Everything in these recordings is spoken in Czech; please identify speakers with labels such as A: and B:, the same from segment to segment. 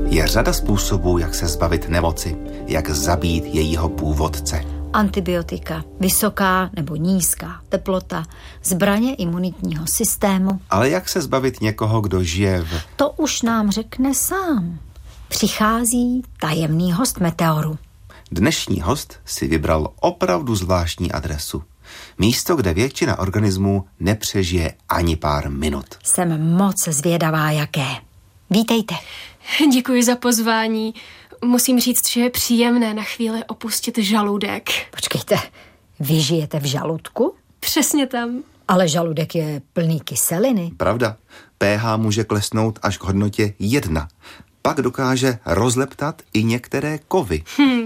A: Je řada způsobů, jak se zbavit nemoci, jak zabít jejího původce.
B: Antibiotika, vysoká nebo nízká teplota, zbraně imunitního systému.
A: Ale jak se zbavit někoho, kdo žije v...
B: To už nám řekne sám. Přichází tajemný host Meteoru.
A: Dnešní host si vybral opravdu zvláštní adresu. Místo, kde většina organismů nepřežije ani pár minut.
B: Jsem moc zvědavá, jaké. Vítejte.
C: Děkuji za pozvání. Musím říct, že je příjemné na chvíli opustit žaludek.
B: Počkejte, vy žijete v žaludku?
C: Přesně tam.
B: Ale žaludek je plný kyseliny.
A: Pravda. pH může klesnout až k hodnotě 1. Pak dokáže rozleptat i některé kovy.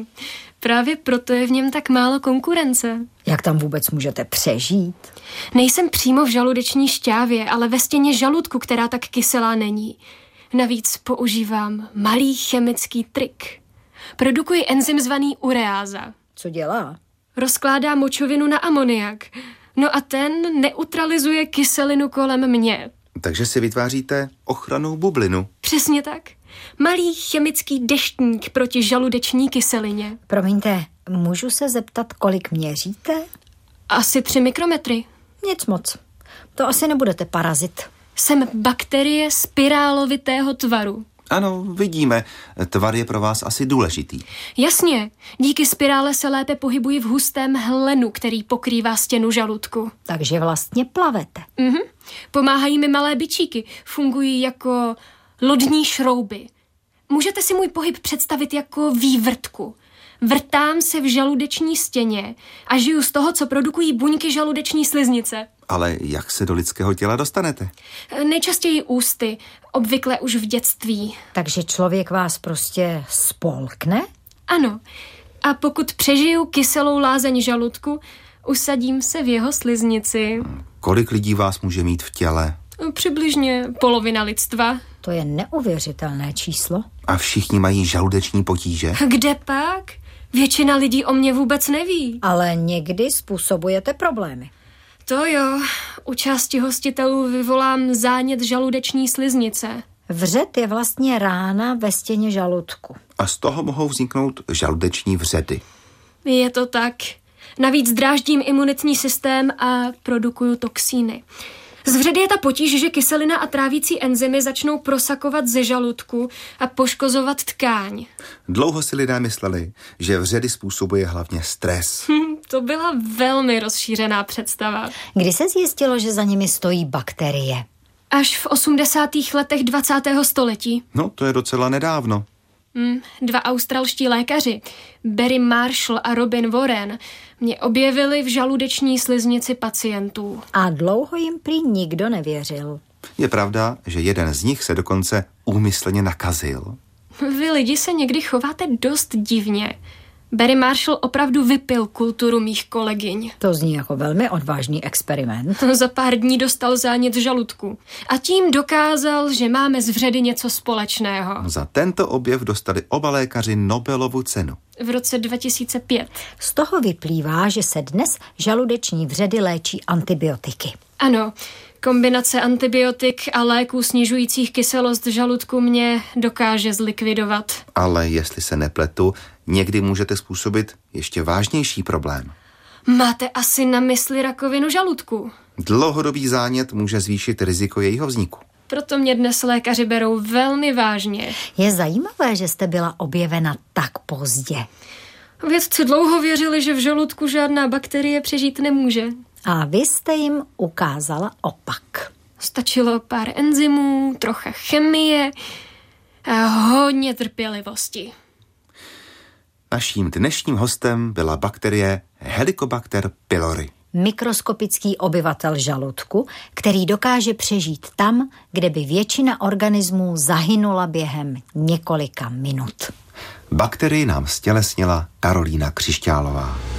C: Právě proto je v něm tak málo konkurence.
B: Jak tam vůbec můžete přežít?
C: Nejsem přímo v žaludeční šťávě, ale ve stěně žaludku, která tak kyselá není. Navíc používám malý chemický trik. Produkuji enzym zvaný ureáza.
B: Co dělá?
C: Rozkládá močovinu na amoniak. No a ten neutralizuje kyselinu kolem mě.
A: Takže si vytváříte ochrannou bublinu.
C: Přesně tak. Malý chemický deštník proti žaludeční kyselině.
B: Promiňte, můžu se zeptat, kolik měříte?
C: Asi 3 mikrometry.
B: Nic moc. To asi nebudete parazit.
C: Jsem bakterie spirálovitého tvaru.
A: Ano, vidíme. Tvar je pro vás asi důležitý.
C: Jasně. Díky spirále se lépe pohybuji v hustém hlenu, který pokrývá stěnu žaludku.
B: Takže vlastně plavete.
C: Pomáhají mi malé bičíky. Fungují jako lodní šrouby. Můžete si můj pohyb představit jako vývrtku. Vrtám se v žaludeční stěně a žiju z toho, co produkují buňky žaludeční sliznice.
A: Ale jak se do lidského těla dostanete?
C: Nejčastěji ústy, obvykle už v dětství.
B: Takže člověk vás prostě spolkne?
C: Ano. A pokud přežiju kyselou lázeň žaludku, usadím se v jeho sliznici.
A: Kolik lidí vás může mít v těle?
C: Přibližně polovina lidstva.
B: To je neuvěřitelné číslo.
A: A všichni mají žaludeční potíže?
C: Kde pak? Většina lidí o mě vůbec neví.
B: Ale někdy způsobujete problémy.
C: To jo, u části hostitelů vyvolám zánět žaludeční sliznice.
B: Vřed je vlastně rána ve stěně žaludku.
A: A z toho mohou vzniknout žaludeční vředy.
C: Je to tak. Navíc dráždím imunitní systém a produkuju toxíny. Z vředy je ta potíž, že kyselina a trávící enzymy začnou prosakovat ze žaludku a poškozovat tkáň.
A: Dlouho si lidé mysleli, že vředy způsobuje hlavně stres.
C: To byla velmi rozšířená představa.
B: Kdy se zjistilo, že za nimi stojí bakterie?
C: Až v 80. letech 20. století.
A: No, to je docela nedávno.
C: 2 australští lékaři, Barry Marshall a Robin Warren, mě objevili v žaludeční sliznici pacientů.
B: A dlouho jim prý nikdo nevěřil.
A: Je pravda, že jeden z nich se dokonce úmyslně nakazil.
C: Vy lidi se někdy chováte dost divně. Barry Marshall opravdu vypil kulturu mých kolegyň.
B: To zní jako velmi odvážný experiment.
C: Za pár dní dostal zánět žaludku. A tím dokázal, že máme s vředy něco společného.
A: Za tento objev dostali oba lékaři Nobelovu cenu.
C: V roce 2005.
B: Z toho vyplývá, že se dnes žaludeční vředy léčí antibiotiky.
C: Ano, kombinace antibiotik a léků snižujících kyselost žaludku mě dokáže zlikvidovat.
A: Ale jestli se nepletu, někdy můžete způsobit ještě vážnější problém.
C: Máte asi na mysli rakovinu žaludku.
A: Dlouhodobý zánět může zvýšit riziko jejího vzniku.
C: Proto mě dnes lékaři berou velmi vážně.
B: Je zajímavé, že jste byla objevena tak pozdě.
C: Vědci dlouho věřili, že v žaludku žádná bakterie přežít nemůže.
B: A vy jste jim ukázala opak.
C: Stačilo pár enzymů, trocha chemie a hodně trpělivosti.
A: Naším dnešním hostem byla bakterie Helicobacter pylori.
B: Mikroskopický obyvatel žaludku, který dokáže přežít tam, kde by většina organismů zahynula během několika minut.
A: Bakterii nám stělesnila Karolína Křišťálová.